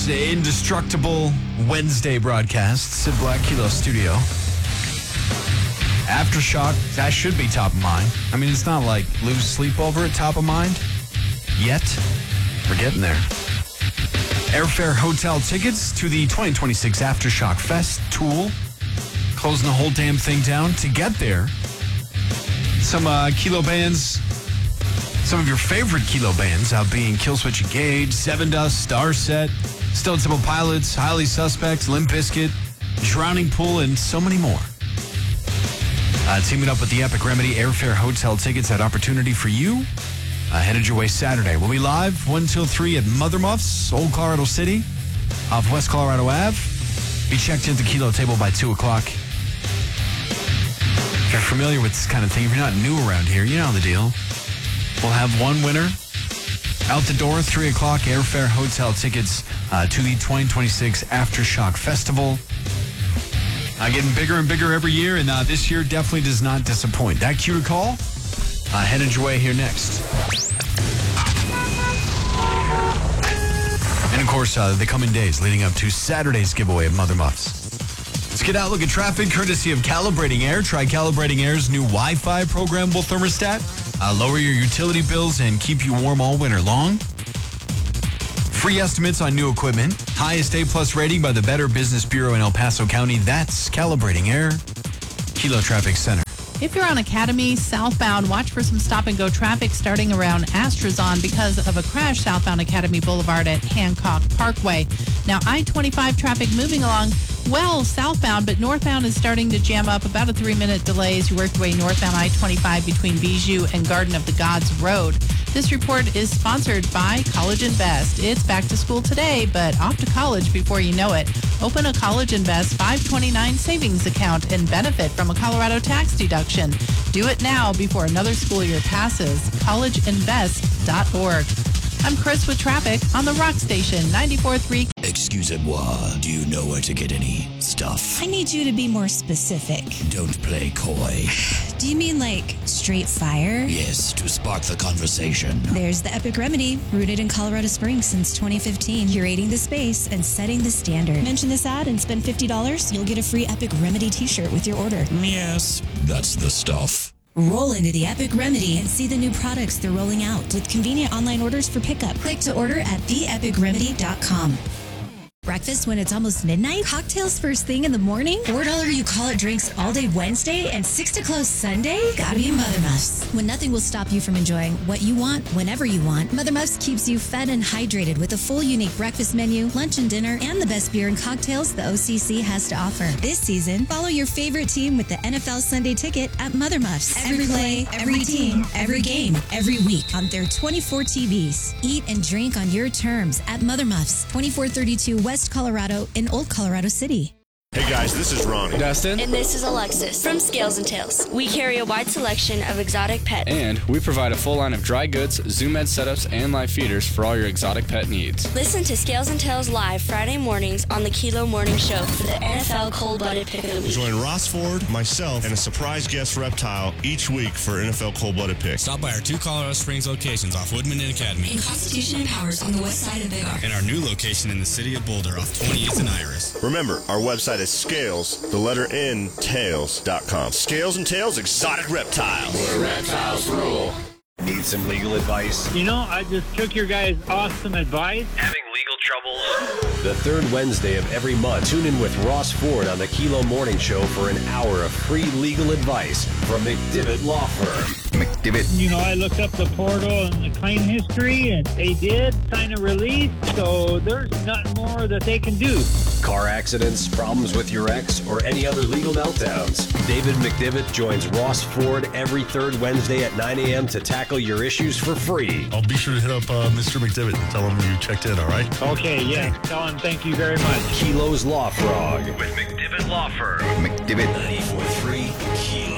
indestructible Wednesday broadcast, Sid Black Kilo Studio. Aftershock, that should be top of mind. I mean, it's not like lose sleep over it top of mind yet. We're getting there. Airfare hotel tickets to the 2026 Aftershock Fest Tool. Closing the whole damn thing down to get there. Some Kilo bands, some of your favorite Kilo bands out being Killswitch Engage, Seven Dust, Starset, Stone Temple Pilots, Highly Suspects, Limp Bizkit, Drowning Pool, and so many more. Teaming up with the Epic Remedy Airfare hotel tickets, that opportunity for you. Headed your way Saturday. We'll be live 1 till 3 at Mother Muffs, Old Colorado City, off West Colorado Ave. Be checked into the Kilo table by 2 o'clock. If you're familiar with this kind of thing, if you're not new around here, you know the deal. We'll have one winner out the door, 3 o'clock, airfare hotel tickets to the 2026 Aftershock Festival. Getting bigger and bigger every year, and this year definitely does not disappoint. That cue to call, headed your way here next. And of course, the coming days leading up to Saturday's giveaway of Mother Muffs. Let's get out, look at traffic, courtesy of Calibrating Air. Try Calibrating Air's new Wi-Fi programmable thermostat. Lower your utility bills and keep you warm all winter long. Free estimates on new equipment. Highest A+ rating by the Better Business Bureau in El Paso County. That's Calibrating Air. Kilo Traffic Center. If you're on Academy southbound, watch for some stop-and-go traffic starting around Astrazon because of a crash southbound Academy Boulevard at Hancock Parkway. Now, I-25 traffic moving along well southbound, but northbound is starting to jam up. About a 3-minute delay as you work your way northbound I-25 between Bijou and Garden of the Gods Road. This report is sponsored by College Invest. It's back to school today, but off to college before you know it. Open a College Invest 529 savings account and benefit from a Colorado tax deduction. Do it now before another school year passes. collegeinvest.org. I'm Chris with traffic on the Rock Station 94.3. Excusez-moi, do you know where to get any stuff? I need you to be more specific. Don't play coy. Do you mean like straight fire? Yes, to spark the conversation. There's the Epic Remedy, rooted in Colorado Springs since 2015, curating the space and setting the standard. Mention this ad and spend $50, you'll get a free Epic Remedy t-shirt with your order. Yes, that's the stuff. Roll into the Epic Remedy and see the new products they're rolling out with convenient online orders for pickup. Click to order at theepicremedy.com. Breakfast when it's almost midnight? Cocktails first thing in the morning? $4 you call it drinks all day Wednesday and 6 to close Sunday? Gotta be Mother Muffs. When nothing will stop you from enjoying what you want whenever you want, Mother Muffs keeps you fed and hydrated with a full unique breakfast menu, lunch and dinner, and the best beer and cocktails the OCC has to offer. This season, follow your favorite team with the NFL Sunday Ticket at Mother Muffs. Every play, every team, every game, every week on their 24 TVs. Eat and drink on your terms at Mother Muffs, 2432 West Colorado in Old Colorado City. Hey guys, this is Ronnie. Dustin. And this is Alexis from Scales and Tails. We carry a wide selection of exotic pets. And we provide a full line of dry goods, Zoom Ed setups, and live feeders for all your exotic pet needs. Listen to Scales and Tails live Friday mornings on the Kilo Morning Show for the NFL Cold-Blooded Pick of the Week. Join Ross Ford, myself, and a surprise guest reptile each week for NFL Cold-Blooded Pick. Stop by our 2 Colorado Springs locations off Woodman and Academy. In Constitution and Powers on the west side of Big R. And our new location in the city of Boulder off 28th and Iris. Remember, our website is Scales, the letter N, tails.com. Scales and Tails Exotic Reptiles. Where reptiles rule. Need some legal advice? You know, I just took your guys' awesome advice. Having legal troubles? The third Wednesday of every month, tune in with Ross Ford on the Kilo Morning Show for an hour of free legal advice from McDivitt Law Firm. McDivitt. You know, I looked up the portal and the claim history, and they did sign a release, so there's nothing more that they can do. Car accidents, problems with your ex, or any other legal meltdowns. David McDivitt joins Ross Ford every third Wednesday at 9 a.m. to tackle your issues for free. I'll be sure to hit up Mr. McDivitt and tell him you checked in, all right? Okay, yeah. Tell him thank you very much. Kilo's Law Frog. With McDivitt Law Firm. McDivitt. 94.3 Kilo.